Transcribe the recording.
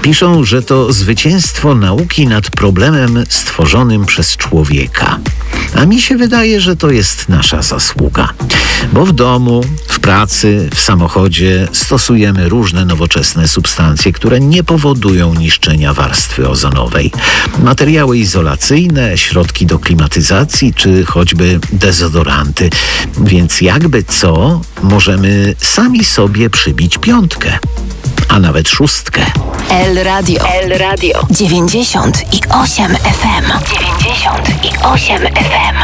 Piszą, że to zwycięstwo nauki nad problemem stworzonym przez człowieka. A mi się wydaje, że to jest nasza zasługa. Bo w domu, w pracy, w samochodzie stosujemy różne nowoczesne substancje, które nie powodują niszczenia warstwy ozonowej. Materiały izolacyjne, środki do klimatyzacji czy choćby dezodoranty. Więc jakby co, możemy sami sobie przybić 5, a nawet 6. El Radio 98 FM. 98 FM.